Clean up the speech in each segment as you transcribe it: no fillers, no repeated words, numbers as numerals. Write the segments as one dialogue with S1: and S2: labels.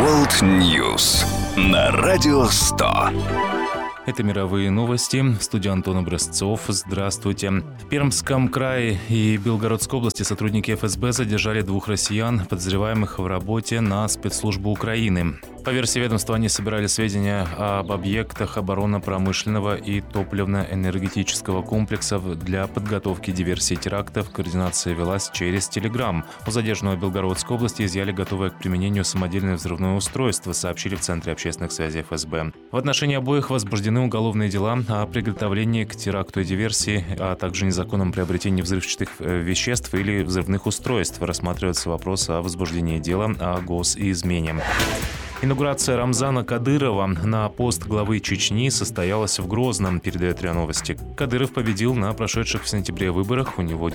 S1: World News на Радио 100.
S2: Это мировые новости. В студии Антон Образцов. Здравствуйте. В Пермском крае и Белгородской области сотрудники ФСБ задержали 2 россиян, подозреваемых в работе на спецслужбу Украины. По версии ведомства, они собирали сведения об объектах оборонно-промышленного и топливно-энергетического комплексов для подготовки диверсии терактов. Координация велась через Telegram. У задержанного в Белгородской области изъяли готовое к применению самодельное взрывное устройство, сообщили в Центре общественных связей ФСБ. В отношении обоих возбуждены уголовные дела о приготовлении к теракту и диверсии, а также незаконном приобретении взрывчатых веществ или взрывных устройств. Рассматривается вопрос о возбуждении дела о госизмене. Инаугурация Рамзана Кадырова на пост главы Чечни состоялась в Грозном, передает РИА Новости. Кадыров победил на прошедших в сентябре выборах. У него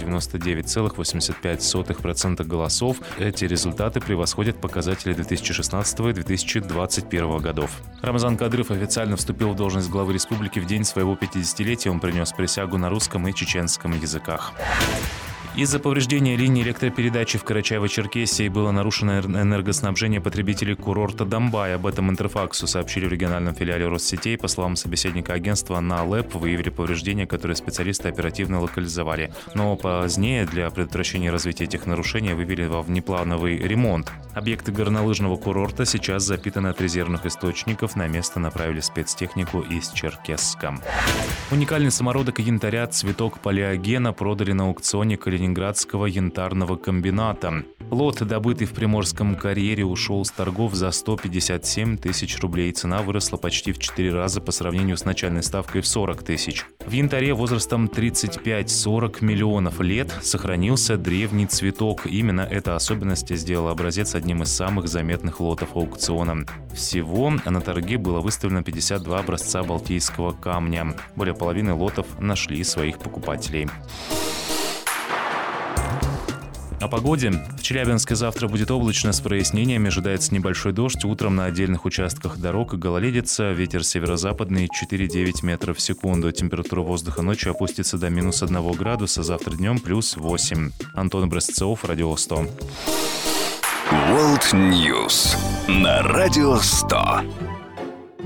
S2: 99,85% голосов. Эти результаты превосходят показатели 2016 и 2021 годов. Рамзан Кадыров официально вступил в должность главы республики в день своего 50-летия. Он принес присягу на русском и чеченском языках. Из-за повреждения линии электропередачи в Карачаево-Черкесии было нарушено энергоснабжение потребителей курорта Домбай. Об этом Интерфаксу сообщили в региональном филиале Россетей. По словам собеседника агентства, на ЛЭП выявили повреждения, которые специалисты оперативно локализовали. Но позднее для предотвращения развития этих нарушений вывели во внеплановый ремонт. Объекты горнолыжного курорта сейчас запитаны от резервных источников. На место направили спецтехнику из Черкесска. Уникальный самородок янтаря «Цветок палеогена» продали на аукционе Калининградского янтарного комбината. Лот, добытый в Приморском карьере, ушел с торгов за 157 тысяч рублей. Цена выросла почти в 4 раза по сравнению с начальной ставкой в 40 тысяч. В янтаре возрастом 35-40 миллионов лет сохранился древний цветок. Именно эта особенность сделала образец одним из самых заметных лотов аукциона. Всего на торге было выставлено 52 образца балтийского камня. Более половины лотов нашли своих покупателей. О погоде. В Челябинске завтра будет облачно с прояснениями. Ожидается небольшой дождь. Утром на отдельных участках дорог гололедица. Ветер северо-западный 4,9 метров в секунду. Температура воздуха ночью опустится до -1 градуса. Завтра днем +8. Антон Образцов, Радио 100.
S1: World News на Радио 100.